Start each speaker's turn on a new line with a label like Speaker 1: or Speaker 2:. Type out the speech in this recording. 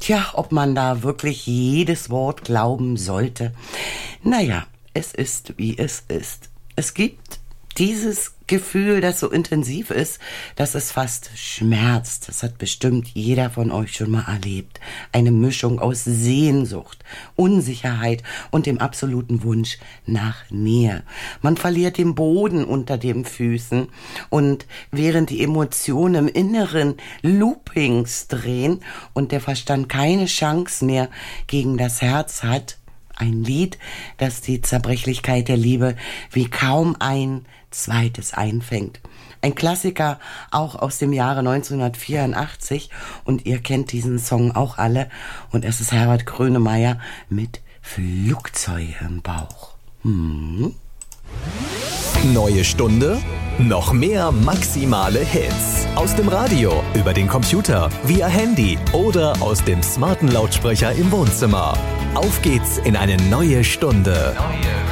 Speaker 1: Tja, ob man da wirklich jedes Wort glauben sollte. Naja, es ist, wie es ist. Es gibt dieses Gefühl, das so intensiv ist, dass es fast schmerzt. Das hat bestimmt jeder von euch schon mal erlebt. Eine Mischung aus Sehnsucht, Unsicherheit und dem absoluten Wunsch nach Nähe. Man verliert den Boden unter den Füßen und während die Emotionen im Inneren Loopings drehen und der Verstand keine Chance mehr gegen das Herz hat, ein Lied, das die Zerbrechlichkeit der Liebe wie kaum ein zweites einfängt. Ein Klassiker, auch aus dem Jahre 1984. Und ihr kennt diesen Song auch alle. Und es ist Herbert Grönemeyer mit Flugzeug im Bauch.
Speaker 2: Neue Stunde, noch mehr maximale Hits. Aus dem Radio, über den Computer, via Handy oder aus dem smarten Lautsprecher im Wohnzimmer. Auf geht's in eine neue Stunde.